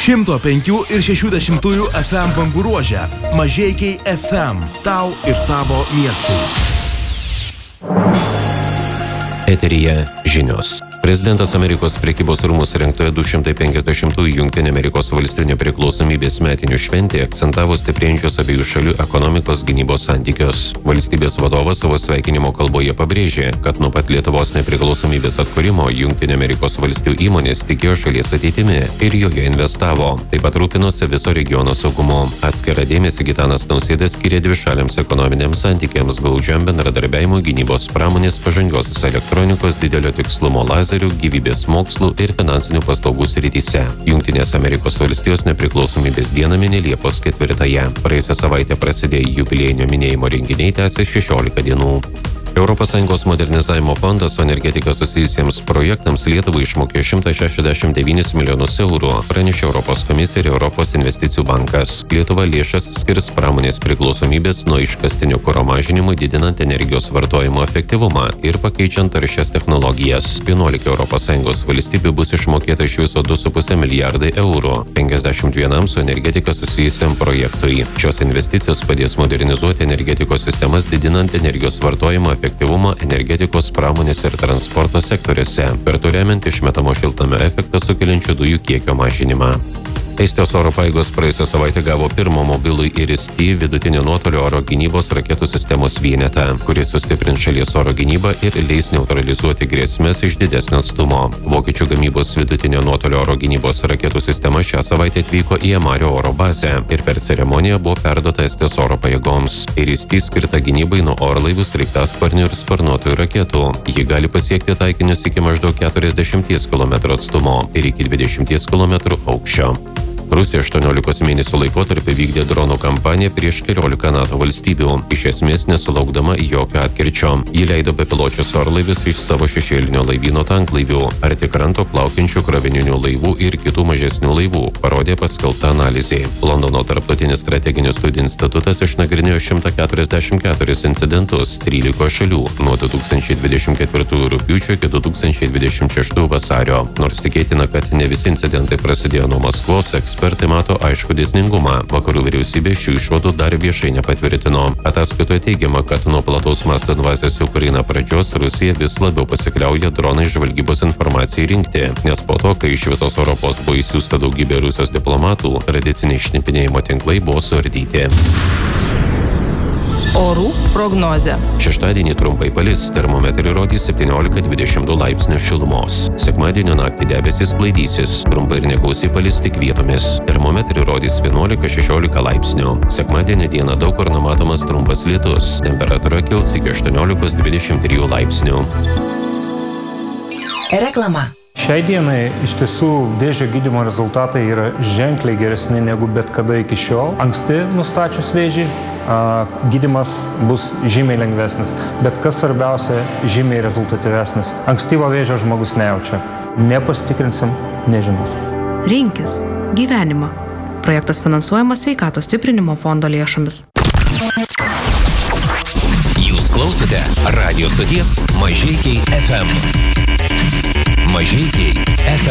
105 ir 60 FM bangų ruože. Mažeikiai FM. Tau ir tavo miestui. Eteryje žinios. Prezidentas Amerikos prekybos rūmų surengtoje 250-ųjų Jungtinių Amerikos valstijų nepriklausomybės metinių šventėje akcentavo stiprėjančius abiejų šalių ekonomikos gynybos santykius. Valstybės vadovas savo sveikinimo kalboje pabrėžė, kad nuo pat Lietuvos nepriklausomybės atkūrimo Jungtinių Amerikos valstijų įmonės tikėjo šalies ateitimi ir joje investavo. Taip pat rūpinosi viso regiono saugumu. Atskirą dėmesį Gitanas Nausėda skyrė dvišaliams ekonominiams santykiams, glaudžiam bendradarbiavimui gynybos pramonės, pažangiosios elektronikos, didelio tikslumo lazerių, gyvybės mokslų ir finansinių paslaugų srityse. Jungtinės Amerikos valstijos nepriklausomybės dieną mini Liepos 4-ąją. Praėjusią savaitę prasidėjo jubiliejinio minėjimo renginiai, tęsė 16 dienų. ES modernizavimo fondas su energetika susijusiems projektams Lietuvai išmokė 169 milijonus eurų, pranešė Europos komisija ir Europos investicijų bankas. Lietuva lėšas skirs pramonės priklausomybės nuo iškastinio kuro mažinimui, didinant energijos vartojimo efektyvumą ir pakeičiant taršias technologijas. 11 ES valstybių bus išmokėta iš viso 2,5 milijardai eurų, 51 su energetika susijusiam projektui. Šios investicijos padės modernizuoti energetikos sistemas, didinant energijos vartojimo efektyvumą energetikos, pramonės ir transporto sektoriuose, kartu remiant išmetamo šiltnamio efektą sukeliančių dujų kiekio mažinimą. Estijos oro pajėgos praėjusią savaitę gavo pirmą mobilų IRIS-T vidutinio nuotolio oro gynybos raketų sistemos vienetą, kuris sustiprins šalies oro gynybą ir leis neutralizuoti grėsmes iš didesnio atstumo. Vokiečių gamybos vidutinio nuotolio oro gynybos raketų sistema šią savaitę atvyko į Amario oro bazę ir per ceremoniją buvo perduota Estijos oro pajėgoms. IRIS-T skirta gynybai nuo orlaivių, sraigtasparnių ir sparnuotųjų raketų. Ji gali pasiekti taikinius iki maždaug 40 km atstumo ir iki 20 km aukščio. Rusija 18 mėnesių laikotarpį vykdė dronų kampaniją prieš 14 NATO valstybių, iš esmės nesulaukdama jokio atkirčio. Ji leido bepiločius orlaivius iš savo šešėlinio laivyno tanklaivių, arti kranto plaukiančių krovininių laivų ir kitų mažesnių laivų, parodė paskelbta analizė. Londono tarptautinis strateginių studijų institutas išnagrinėjo 144 incidentus 13 šalių nuo 2024 rugpjūčio iki 2026 vasario. Nors tikėtina, kad ne visi incidentai prasidėjo nuo Maskvos, ekspertai mato aišku dėsningumą. Vakarų vyriausybė šių išvadų dar viešai nepatvirtino. Ataskaitoje teigiama, kad nuo plataus masto invazijos į Ukrainą pradžios Rusija vis labiau pasikliauja dronai žvalgybos informacijai rinkti, nes po to, kai iš visos Europos buvo įsiųsta daugybė Rusijos diplomatų, tradiciniai šnipinėjimo tinklai buvo suardyti. Orų prognozė. Šeštadienį trumpai palis, termometrai rodys 17-22 laipsnių šilumos. Sekmadienio naktį debesys sklaidysis, trumpai ir negausiai palis tik vietomis. Termometrai rodys 11-16 laipsnių. Sekmadienio dieną daug kur numatomas trumpas lietus. Temperatūra kils iki 18-23 laipsnių. Reklama. Šiai dienai iš tiesų vėžio gydymo rezultatai yra ženkliai geresni negu bet kada iki šiol. Anksti nustačius vėžį, gydymas bus žymiai lengvesnis, bet kas svarbiausia, žymiai rezultatyvesnis. Ankstyvo vėžio žmogus nejaučia. Nepasitikrinsim, nežinos. Rinkis gyvenimą. Projektas finansuojamas Sveikatos stiprinimo fondo lėšomis. Jūs klausote radijo stoties Mažeikiai FM. Mažeikiai FM.